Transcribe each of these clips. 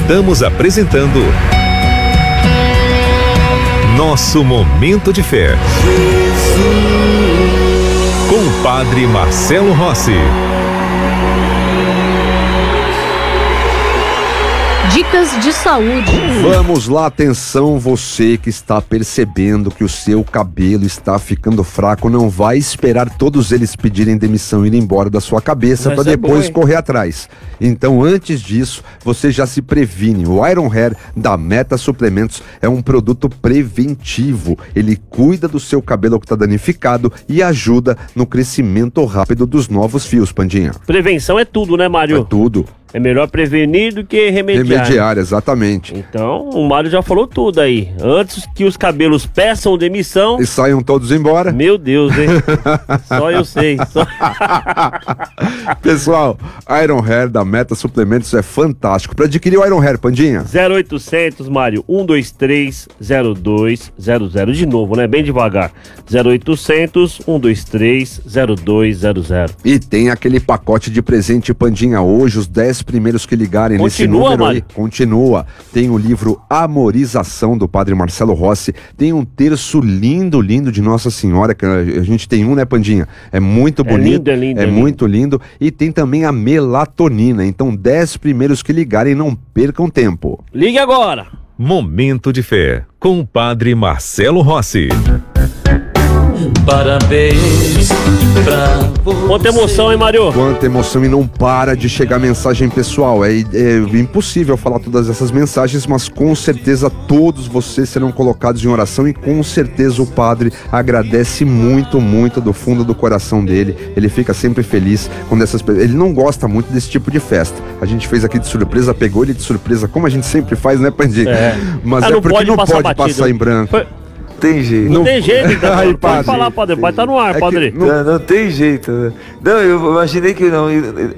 Estamos apresentando Nosso Momento de Fé, com o Padre Marcelo Rossi. Dicas de saúde. Vamos lá, atenção, você que está percebendo que o seu cabelo está ficando fraco, não vai esperar todos eles pedirem demissão e ir embora da sua cabeça para depois correr atrás. Então, antes disso, você já se previne. O Iron Hair da Meta Suplementos é um produto preventivo. Ele cuida do seu cabelo que está danificado e ajuda no crescimento rápido dos novos fios, Pandinha. Prevenção é tudo, né, Mário? É tudo. É melhor prevenir do que remediar. Remediar, exatamente. Então, o Mário já falou tudo aí. Antes que os cabelos peçam demissão... E saiam todos embora. Meu Deus, hein? Só eu sei. Pessoal, Iron Hair da Meta Suplementos é fantástico. Para adquirir o Iron Hair, Pandinha? 0800, Mário, 123-0200. De novo, né? Bem devagar. 0800-123-0200. E tem aquele pacote de presente, Pandinha. Hoje, os 10 primeiros que ligarem nesse número aí, continua. Tem o livro Amorização do Padre Marcelo Rossi, tem um terço lindo de Nossa Senhora, que a gente tem um, né, Pandinha? É muito bonito, é muito lindo, e tem também a melatonina. Então 10 primeiros que ligarem, não percam tempo. Ligue agora! Momento de Fé, com o Padre Marcelo Rossi. Parabéns pra você. Quanta emoção, hein, Mário? Quanta emoção, e não para de chegar mensagem pessoal. É impossível falar todas essas mensagens, mas com certeza todos vocês serão colocados em oração, e com certeza o padre agradece muito do fundo do coração dele. Ele fica sempre feliz quando ele não gosta muito desse tipo de festa. A gente fez aqui de surpresa, pegou ele de surpresa, como a gente sempre faz, né, Pandinha? Mas é porque não pode passar em branco. Tem jeito. Não tem jeito, então. Ai, pode falar, padre. Vai estar no ar, padre. Não tem jeito. Não, eu imaginei que não.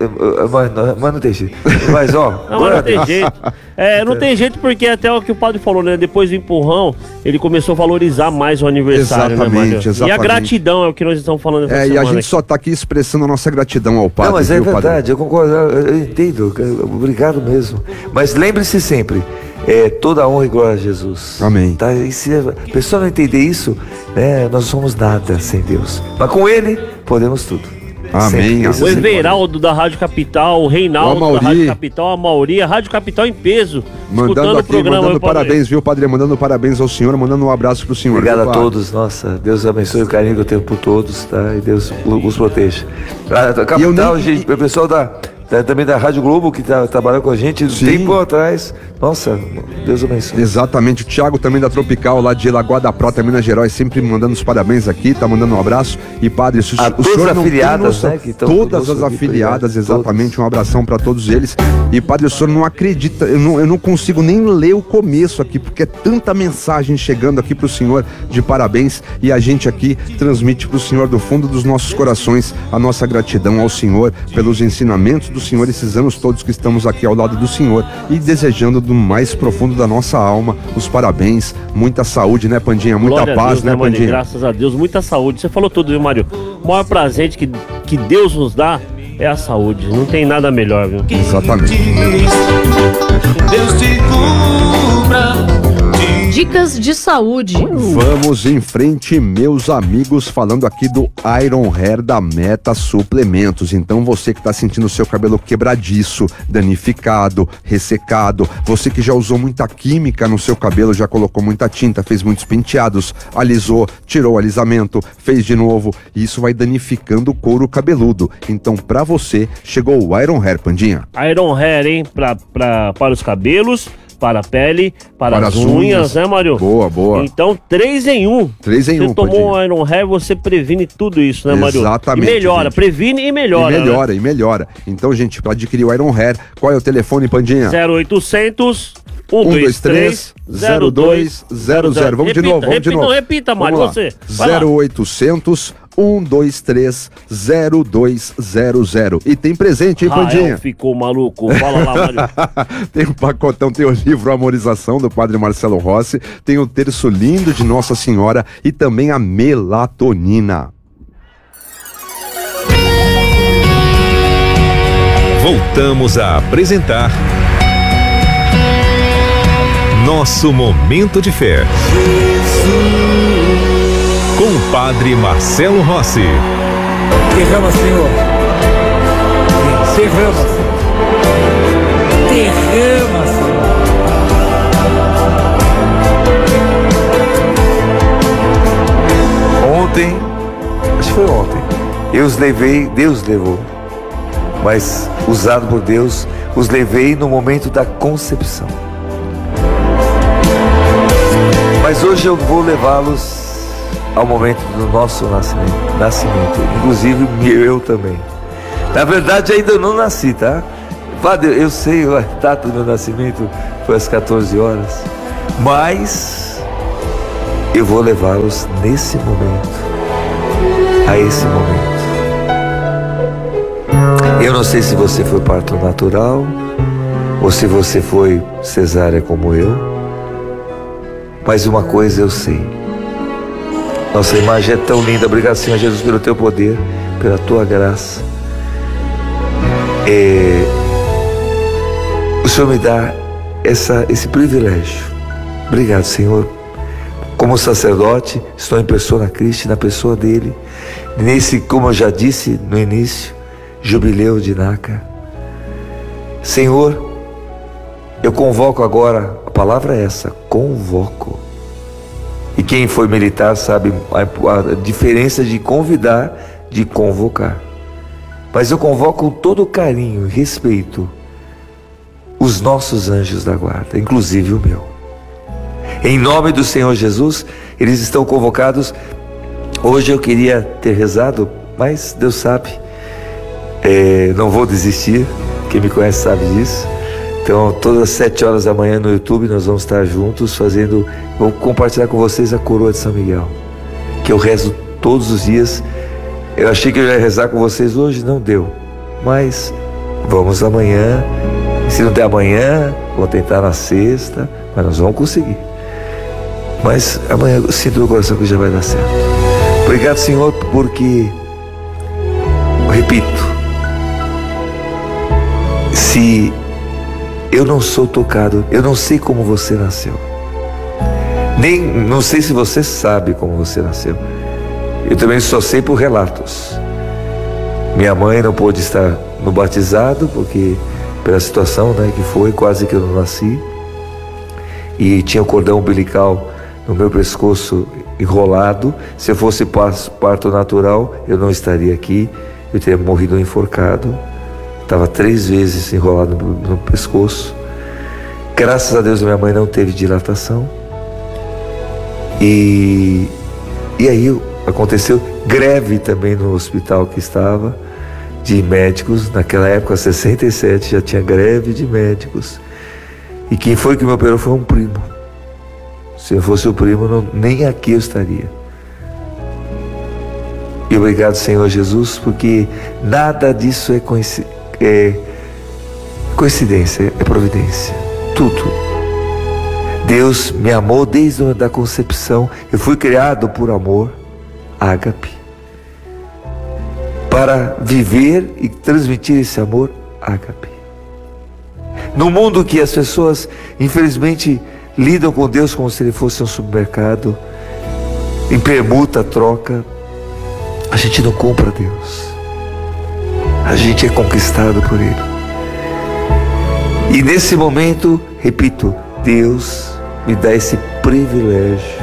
Mas não tem jeito. Mas, ó. Não tem jeito. Não tem jeito, porque até o que o padre falou, né? Depois do empurrão, ele começou a valorizar mais o aniversário, exatamente. E a gratidão é o que nós estamos falando essa semana. E a gente só está aqui expressando a nossa gratidão ao padre. Não, mas é verdade, padre? Eu concordo, eu entendo. Obrigado mesmo. Mas lembre-se sempre. Toda a honra e glória a Jesus. Amém. Tá? E se a pessoa não entender isso, né, nós somos nada sem Deus. Mas com Ele, podemos tudo. Amém. O Everaldo da Rádio Capital, o Reinaldo da Rádio Capital, a Mauri, a Rádio Capital em peso. Mandando aqui, mandando parabéns, viu, padre? Mandando parabéns ao senhor, mandando um abraço pro senhor. Obrigado a todos, nossa. Deus abençoe o carinho que eu tenho por todos, tá? E Deus os proteja. A Capital, gente, o pessoal também da Rádio Globo, que trabalhou com a gente tempo atrás. Nossa, Deus abençoe. Exatamente, o Thiago também da Tropical, lá de Lagoa da Prata, Minas Gerais, sempre mandando os parabéns aqui, tá mandando um abraço. E padre, o senhor não afiliadas, tem noção, né, todas as afiliadas, exatamente, um abração para todos eles. E padre, o senhor não acredita, eu não consigo nem ler o começo aqui, porque é tanta mensagem chegando aqui pro senhor de parabéns, e a gente aqui transmite pro senhor do fundo dos nossos corações a nossa gratidão ao senhor pelos ensinamentos do senhor, esses anos todos que estamos aqui ao lado do senhor, e desejando do mais profundo da nossa alma os parabéns, muita saúde, né, Pandinha? Muita Glória paz, Deus, né, Pandinha? Graças a Deus, muita saúde. Você falou tudo, viu, Mário? O maior presente que Deus nos dá é a saúde. Não tem nada melhor, viu? Exatamente. Deus te cubra. Dicas de saúde. Vamos em frente, meus amigos, falando aqui do Iron Hair da Meta Suplementos. Então você que está sentindo o seu cabelo quebradiço, danificado, ressecado, você que já usou muita química no seu cabelo, já colocou muita tinta, fez muitos penteados, alisou, tirou o alisamento, fez de novo, e isso vai danificando o couro cabeludo. Então para você, chegou o Iron Hair, Pandinha. Iron Hair, hein? Para os cabelos, para a pele, para as unhas, né, Mário? Boa. Então, 3 em 1. 3 em 1. Você tomou o Iron Hair, você previne tudo isso, né, Mário? Exatamente. E melhora, gente. Previne e melhora. E melhora. Então, gente, para adquirir o Iron Hair, qual é o telefone, Pandinha? 0800 123 0200. Vamos de novo. Não repita, Mário, você. 0800 123 0200. E tem presente, hein, Pandinha? Ficou maluco. Fala lá, Mário. Tem um pacotão, tem o livro Amorização do Padre Marcelo Rossi, tem o terço lindo de Nossa Senhora e também a melatonina. Voltamos a apresentar Nosso momento de fé. Com o Padre Marcelo Rossi. Derrama, Senhor. Derrama, Senhor. Derrama, Senhor. Ontem, acho que foi ontem, eu os levei, Deus levou, mas usado por Deus, os levei no momento da concepção. Mas hoje eu vou levá-los ao momento do nosso nascimento, inclusive eu também. Na verdade ainda não nasci, tá? Padre, eu sei, a data do meu nascimento foi às 14 horas, mas eu vou levá-los nesse momento, a esse momento. Eu não sei se você foi parto natural ou se você foi cesárea como eu, mas uma coisa eu sei. Nossa imagem é tão linda. Obrigado, Senhor Jesus, pelo teu poder, pela tua graça. O Senhor me dá esse privilégio. Obrigado, Senhor. Como sacerdote, estou em persona Christi, na pessoa dele, nesse, como eu já disse no início, jubileu de NACA. Senhor, eu convoco agora, a palavra é essa, convoco. E quem foi militar sabe a diferença de convidar, de convocar. Mas eu convoco com todo carinho e respeito os nossos anjos da guarda, inclusive o meu. Em nome do Senhor Jesus, eles estão convocados. Hoje eu queria ter rezado, mas Deus sabe, não vou desistir, quem me conhece sabe disso. Então, todas as 7 horas da manhã no YouTube, nós vamos estar juntos vou compartilhar com vocês a coroa de São Miguel, que eu rezo todos os dias. Eu achei que eu ia rezar com vocês hoje, não deu, mas vamos amanhã. Se não der amanhã, vou tentar na sexta, mas nós vamos conseguir. Mas amanhã eu sinto no coração que já vai dar certo. Obrigado, Senhor, porque, repito, se eu não sou tocado, eu não sei como você nasceu, não sei se você sabe como você nasceu. Eu também só sei por relatos. Minha mãe não pôde estar no batizado, porque pela situação, né, que foi, quase que eu não nasci. E tinha o cordão umbilical no meu pescoço enrolado. Se eu fosse parto natural, eu não estaria aqui, eu teria morrido enforcado. Estava 3 vezes enrolado no pescoço. Graças a Deus minha mãe não teve dilatação. E aí aconteceu greve também no hospital que estava, de médicos. Naquela época, 67, já tinha greve de médicos. E quem foi que me operou foi um primo. Se eu fosse o primo, nem aqui eu estaria. E obrigado, Senhor Jesus, porque nada disso é coincidência, é providência. Tudo. Deus me amou desde a concepção. Eu fui criado por amor, ágape, para viver e transmitir esse amor, ágape. No mundo que as pessoas, infelizmente, lidam com Deus como se ele fosse um supermercado, em permuta, troca, a gente não compra Deus, a gente é conquistado por Ele. E nesse momento, repito, Deus me dá esse privilégio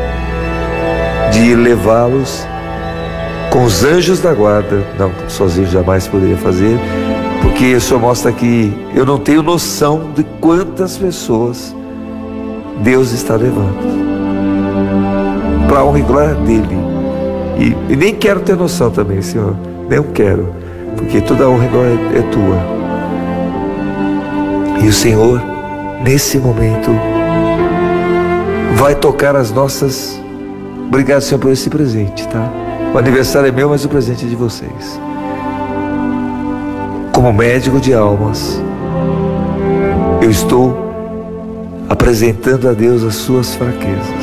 de levá-los com os anjos da guarda. Não, sozinho jamais poderia fazer, porque o Senhor mostra que eu não tenho noção de quantas pessoas Deus está levando para a honra e glória dele. E nem quero ter noção também, Senhor, nem quero, porque toda a honra e glória é tua. E o Senhor, nesse momento, vai tocar as nossas. Obrigado, Senhor, por esse presente, tá? O aniversário é meu, mas o presente é de vocês. Como médico de almas, eu estou apresentando a Deus as suas fraquezas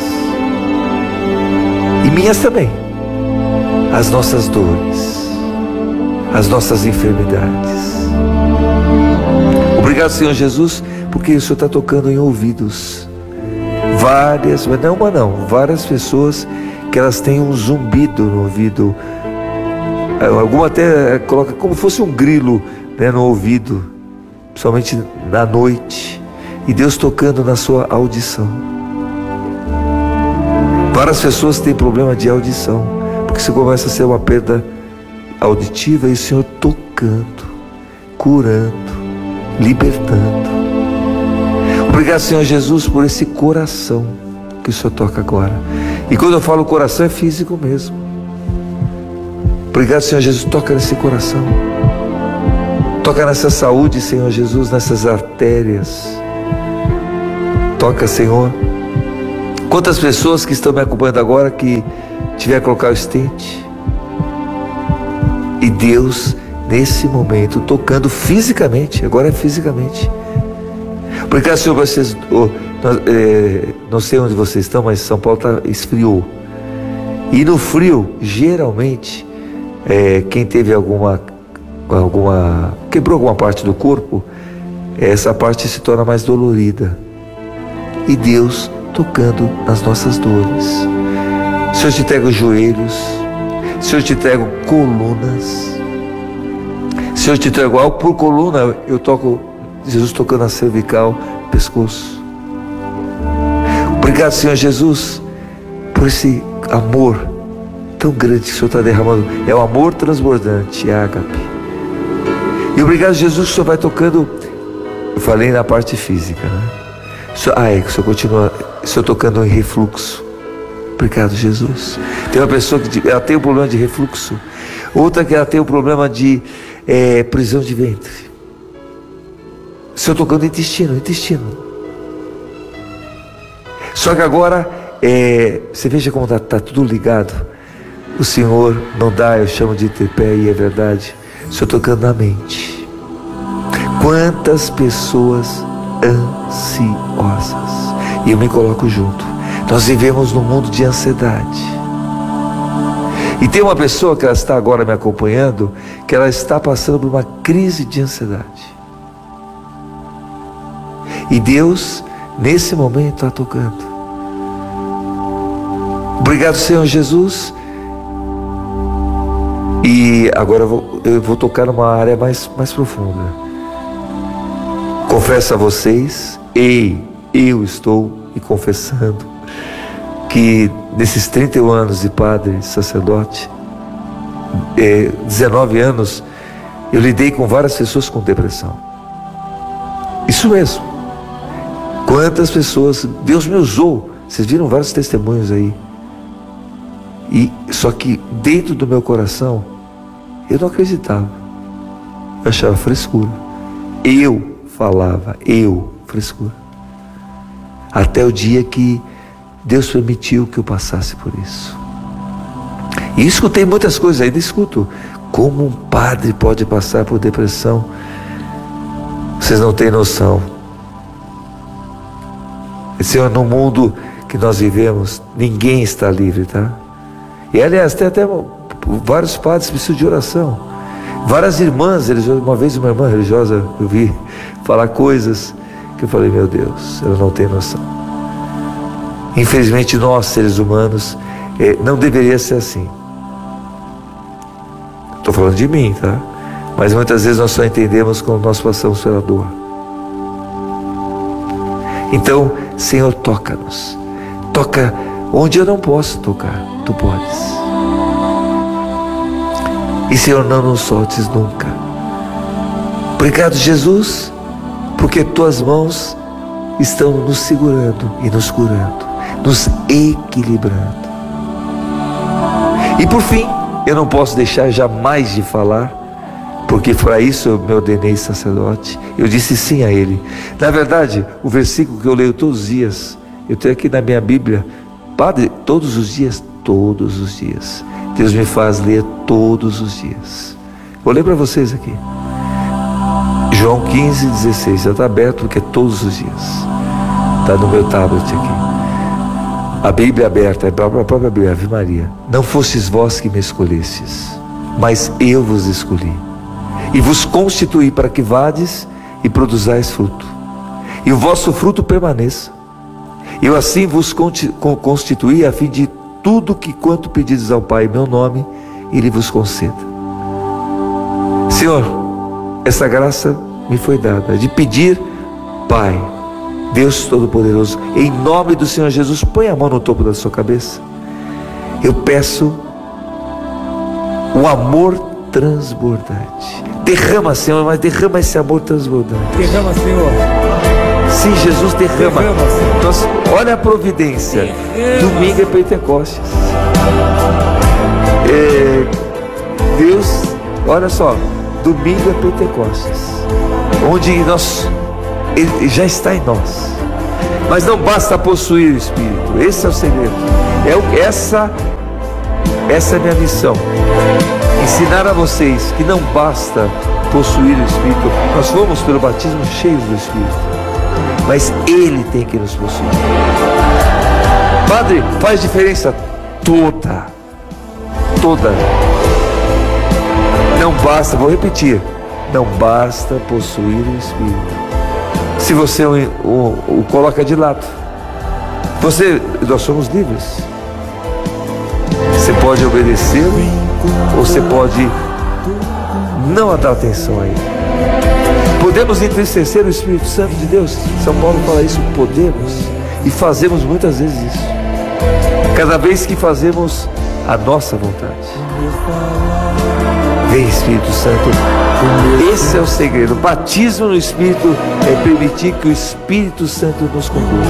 e minhas também, as nossas dores, as nossas enfermidades. Obrigado, Senhor Jesus, porque o Senhor está tocando em ouvidos várias, mas não uma não, várias pessoas que elas têm um zumbido no ouvido. Alguma até coloca como fosse um grilo, né, no ouvido, principalmente na noite, e Deus tocando na sua audição. Várias pessoas têm problema de audição, porque você começa a ser uma perda auditiva, e o Senhor tocando, curando, libertando. Obrigado, Senhor Jesus, por esse coração que o Senhor toca agora. E quando eu falo coração, é físico mesmo. Obrigado, Senhor Jesus, toca nesse coração. Toca nessa saúde, Senhor Jesus, nessas artérias. Toca, Senhor. Quantas pessoas que estão me acompanhando agora que tiver que colocar o stent. E Deus, nesse momento, tocando fisicamente, agora é fisicamente. Obrigado, Senhor, vocês. Não sei onde vocês estão, mas São Paulo esfriou. E no frio, geralmente, quem teve quebrou alguma parte do corpo, essa parte se torna mais dolorida. E Deus tocando nas nossas dores. Senhor, te entrego os joelhos. Senhor, te entrego colunas. Senhor, te entrego algo por coluna. Eu toco, Jesus tocando a cervical, pescoço. Obrigado, Senhor Jesus, por esse amor tão grande que o Senhor está derramando. É o amor transbordante, é ágape. E obrigado, Jesus, que o Senhor vai tocando. Eu falei na parte física, né? Que o Senhor continua, o Senhor tocando em refluxo. Obrigado, Jesus. Tem uma pessoa que ela tem um problema de refluxo, outra que ela tem um problema de prisão de ventre. O Senhor tocando no intestino. Só que agora, você veja como está tudo ligado. O Senhor não dá, eu chamo de tripé, e é verdade. O Senhor tocando na mente. Quantas pessoas ansiosas, e eu me coloco junto. Nós vivemos num mundo de ansiedade. E tem uma pessoa que ela está agora me acompanhando, que ela está passando por uma crise de ansiedade. E Deus, nesse momento, está tocando. Obrigado, Senhor Jesus. E agora eu vou tocar numa área mais profunda. Confesso a vocês, eu estou me confessando, que nesses 31 anos de padre, sacerdote, 19 anos, eu lidei com várias pessoas com depressão. Isso mesmo. Quantas pessoas Deus me usou. Vocês viram vários testemunhos aí. Só que dentro do meu coração, eu não acreditava. Eu achava frescura. Eu falava, frescura. Até o dia que Deus permitiu que eu passasse por isso. E escutei muitas coisas, ainda escuto. Como um padre pode passar por depressão? Vocês não têm noção. Senhor, no mundo que nós vivemos, ninguém está livre, tá? E aliás, tem até vários padres que precisam de oração. Várias irmãs religiosas. Uma vez uma irmã religiosa, eu vi falar coisas que eu falei, meu Deus, ela não tem noção. Infelizmente nós, seres humanos, não deveria ser assim. Estou falando de mim, tá? Mas muitas vezes nós só entendemos quando nós passamos pela dor. Então, Senhor, toca-nos. Toca onde eu não posso tocar, Tu podes. E Senhor, não nos soltes nunca. Obrigado, Jesus, porque Tuas mãos estão nos segurando e nos curando, nos equilibrando. E por fim, eu não posso deixar jamais de falar, porque para isso eu me ordenei sacerdote. Eu disse sim a Ele. Na verdade, o versículo que eu leio todos os dias, eu tenho aqui na minha Bíblia, Padre, todos os dias, Deus me faz ler todos os dias. Vou ler para vocês aqui. João 15:16, já está aberto porque é todos os dias. Está no meu tablet aqui. A Bíblia aberta, é a própria Bíblia, Ave Maria. Não fostes vós que me escolhestes, mas eu vos escolhi. E vos constituí para que vades e produzais fruto. E o vosso fruto permaneça. Eu assim vos constituí a fim de tudo que quanto pedides ao Pai em meu nome, Ele vos conceda. Senhor, essa graça me foi dada de pedir, Pai, Deus Todo-Poderoso, em nome do Senhor Jesus, põe a mão no topo da sua cabeça. Eu peço um amor transbordante. Derrama, Senhor, mas derrama esse amor transbordante. Derrama, Senhor. Sim, Jesus derrama. Então, olha a providência. Domingo é Pentecostes. Deus, olha só, domingo é Pentecostes, onde Ele já está em nós. Mas não basta possuir o Espírito. Esse é o segredo. Essa é a minha missão. Ensinar a vocês que não basta possuir o Espírito. Nós fomos pelo batismo cheios do Espírito, mas Ele tem que nos possuir. Padre, faz diferença toda. Não basta, vou repetir, não basta possuir o Espírito. Se você o coloca de lado, nós somos livres. Você pode obedecê-lo, ou você pode não dar atenção a Ele. Podemos entristecer o Espírito Santo de Deus? São Paulo fala isso, podemos, e fazemos muitas vezes isso. Cada vez que fazemos a nossa vontade. Vem, Espírito Santo. Esse é o segredo. O batismo no Espírito é permitir que o Espírito Santo nos conduza.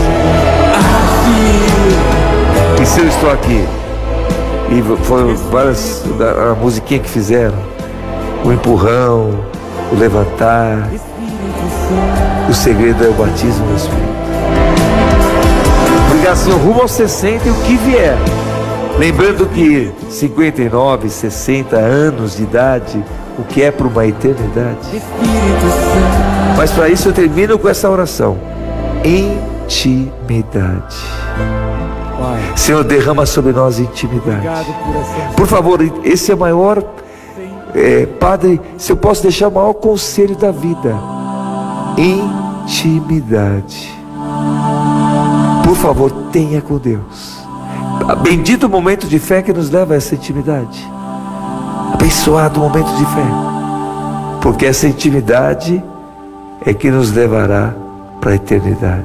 E se eu estou aqui, e foram várias a musiquinha que fizeram, o empurrão, o levantar, o segredo é o batismo no Espírito. Obrigado, Senhor, rumo aos 60 e o que vier. Lembrando que 59, 60 anos de idade, o que é para uma eternidade. Mas para isso eu termino com essa oração. Intimidade. Senhor, derrama sobre nós intimidade. Por favor, esse é o maior, Padre, se eu posso deixar o maior conselho da vida. Intimidade. Por favor, tenha com Deus. Bendito momento de fé que nos leva a essa intimidade. Abençoado momento de fé. Porque essa intimidade é que nos levará para a eternidade.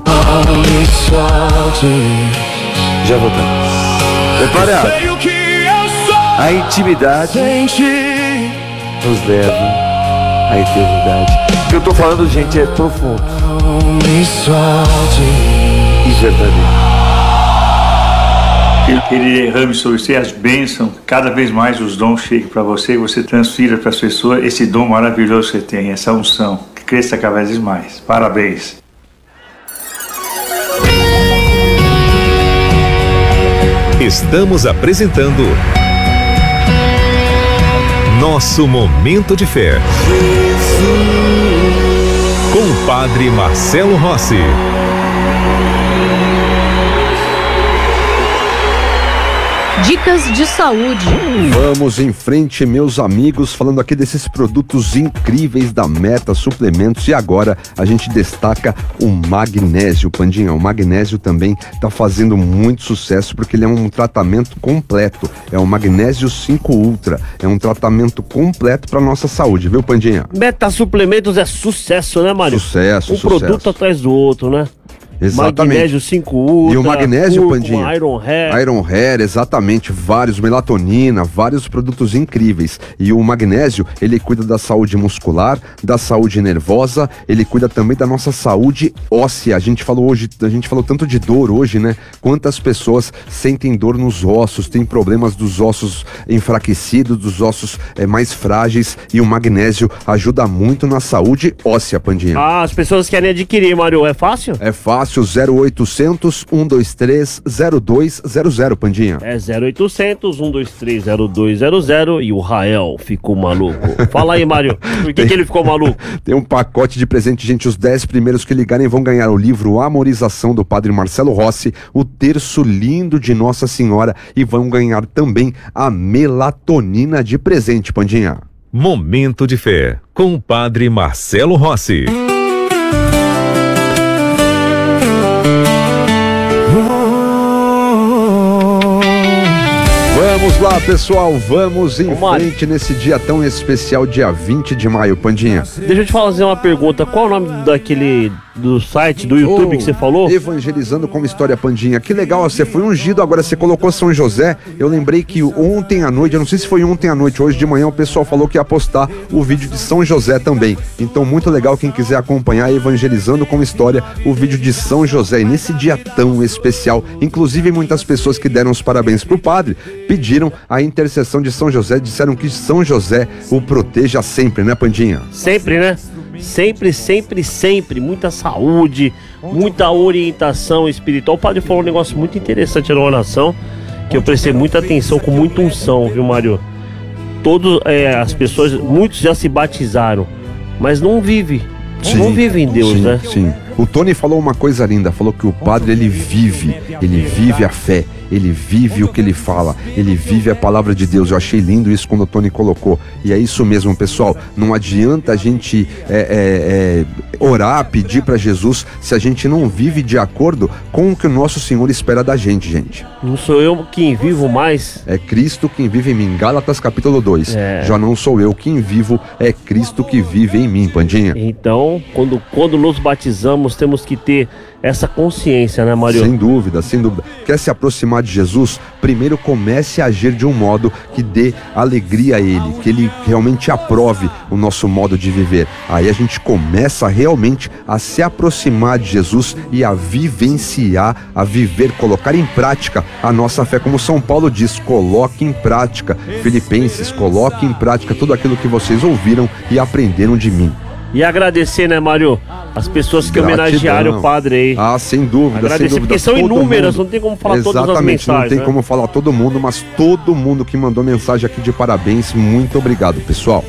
Já voltamos. Preparado. A intimidade nos leva à eternidade. O que eu estou falando, gente, é profundo e verdadeiro. Que Ele derrame sobre você as bênçãos, cada vez mais os dons cheguem para você, você transfira para as pessoas esse dom maravilhoso que você tem, essa unção, que cresça cada vez mais. Parabéns. Estamos apresentando Nosso Momento de Fé, com o Padre Marcelo Rossi. Dicas de saúde. Vamos em frente, meus amigos, falando aqui desses produtos incríveis da Meta Suplementos. E agora a gente destaca o magnésio, Pandinha. O magnésio também está fazendo muito sucesso porque ele é um tratamento completo. É o Magnésio 5 Ultra. É um tratamento completo para nossa saúde, viu, Pandinha? Meta Suplementos é sucesso, né, Mário? Sucesso, produto atrás do outro, né? Exatamente. Magnésio 5 Ultra. E o magnésio, Pandinha? Iron Hair. Iron Hair, exatamente. Vários, melatonina, vários produtos incríveis. E o magnésio, ele cuida da saúde muscular, da saúde nervosa, ele cuida também da nossa saúde óssea. A gente falou tanto de dor hoje, né? Quantas pessoas sentem dor nos ossos, tem problemas dos ossos enfraquecidos, dos ossos mais frágeis, e o magnésio ajuda muito na saúde óssea, Pandinha. Ah, as pessoas querem adquirir, Mário, é fácil? É fácil. 0800 123 0200, Pandinha. É 0800 123 0200 e o Rael ficou maluco. Fala aí, Mário, por que ele ficou maluco? Tem um pacote de presente, gente. Os 10 primeiros que ligarem vão ganhar o livro Amorização do Padre Marcelo Rossi, o terço lindo de Nossa Senhora, e vão ganhar também a melatonina de presente, Pandinha. Momento de Fé, com o Padre Marcelo Rossi. Vamos lá, pessoal, vamos em frente nesse dia tão especial, dia 20 de maio, Pandinha. Deixa eu te fazer uma pergunta, qual é o nome do site, do YouTube que você falou? Evangelizando com História, Pandinha. Que legal, você foi ungido, agora você colocou São José. Eu lembrei que ontem à noite, eu não sei se foi ontem à noite, hoje de manhã o pessoal falou que ia postar o vídeo de São José também. Então muito legal, quem quiser acompanhar Evangelizando com História, o vídeo de São José. E nesse dia tão especial, inclusive muitas pessoas que deram os parabéns pro padre, pediram a intercessão de São José, disseram que São José o proteja sempre, né, Pandinha? Sempre, né? Sempre, sempre, sempre. Muita saúde, muita orientação espiritual. O padre falou um negócio muito interessante na oração, que eu prestei muita atenção, com muita unção, viu, Mário? As pessoas, muitos já se batizaram, mas não vivem em Deus, né? Sim. O Tony falou uma coisa linda, falou que o padre, ele vive a fé, ele vive o que ele fala, ele vive a palavra de Deus. Eu achei lindo isso quando o Tony colocou, e é isso mesmo, pessoal. Não adianta a gente orar, pedir para Jesus, se a gente não vive de acordo com o que o nosso Senhor espera da gente. Não sou eu quem vivo mais, é Cristo quem vive em mim. Gálatas capítulo 2. Já não sou eu quem vivo, é Cristo que vive em mim, Pandinha. Então, quando nos batizamos, temos que ter essa consciência, né, Mário? Sem dúvida, sem dúvida. Quer se aproximar de Jesus? Primeiro comece a agir de um modo que dê alegria a Ele, que Ele realmente aprove o nosso modo de viver. Aí a gente começa realmente a se aproximar de Jesus e a vivenciar, a viver, colocar em prática a nossa fé. Como São Paulo diz, coloque em prática. Filipenses, coloque em prática tudo aquilo que vocês ouviram e aprenderam de mim. E agradecer, né, Mário, as pessoas que homenagearam o padre aí. Ah, sem dúvida, agradecer, sem dúvida. porque são inúmeras, não tem como falar todas as mensagens. Exatamente, não tem como falar todo mundo, mas todo mundo que mandou mensagem aqui de parabéns, muito obrigado, pessoal.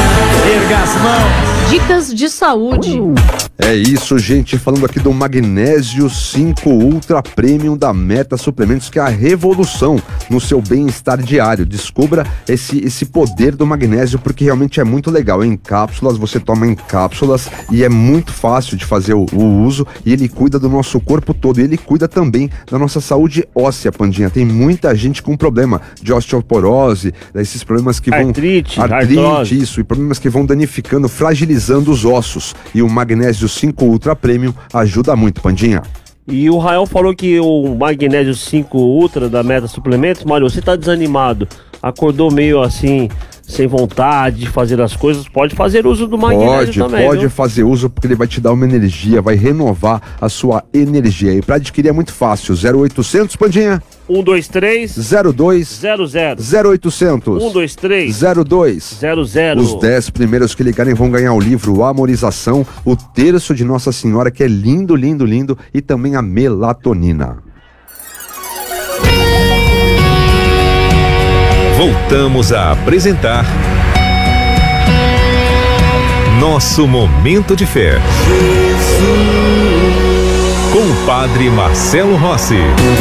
Erga as mãos. Dicas de saúde. É isso, gente, falando aqui do Magnésio 5 Ultra Premium da Meta Suplementos, que é a revolução no seu bem-estar diário. Descubra esse poder do magnésio, porque realmente é muito legal. Em cápsulas, você toma em cápsulas e é muito fácil de fazer o uso, e ele cuida do nosso corpo todo, e ele cuida também da nossa saúde óssea, Pandinha. Tem muita gente com problema de osteoporose, esses problemas que vão... Artrite, isso, e problemas que vão danificando, fragilizando os ossos. E o Magnésio 5 Ultra Premium ajuda muito, Pandinha. E o Rael falou que o Magnésio 5 Ultra da Meta Suplementos, Mário, você tá desanimado, acordou meio assim, sem vontade de fazer as coisas, pode fazer uso do magnésio também. Pode fazer uso, porque ele vai te dar uma energia, vai renovar a sua energia. E para adquirir é muito fácil, 0800, Pandinha? 123 02 00 0800 123 02 00. Os 10 primeiros que ligarem vão ganhar o livro Amorização, o terço de Nossa Senhora, que é lindo, lindo, lindo, e também a melatonina. Voltamos a apresentar Nosso Momento de Fé com o Padre Marcelo Rossi.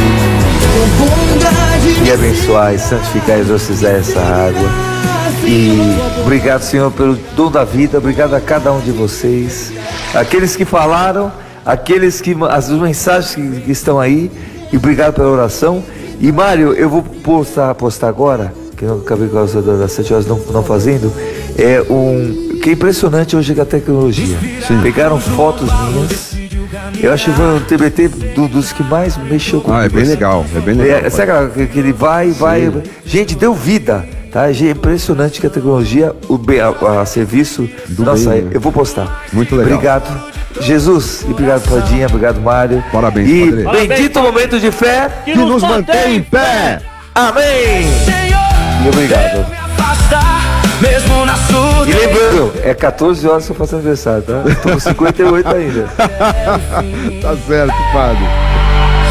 E abençoar, e santificar e exorcizar essa água. E obrigado, Senhor, pelo dom da vida. Obrigado a cada um de vocês, aqueles que falaram, aqueles que as mensagens que estão aí. E obrigado pela oração. E Mário, eu vou postar agora, que eu acabei com das 7 horas não fazendo, que é impressionante hoje a tecnologia. Sim. Pegaram fotos minhas. Eu acho que foi um TBT dos que mais mexeu comigo. É bem legal, é bem legal. Sabe que ele vai. Gente, deu vida, tá? É impressionante que a tecnologia, a serviço do bem, eu vou postar. Muito legal. Obrigado, Jesus, e obrigado, Padinha, obrigado, Mário. Parabéns, e Padre. Bendito momento de fé que nos mantém em pé. Amém. E obrigado. Mesmo na sua... E lembrando, é 14 horas que eu faço aniversário, tá? Tô com 58 ainda. Tá certo, Padre.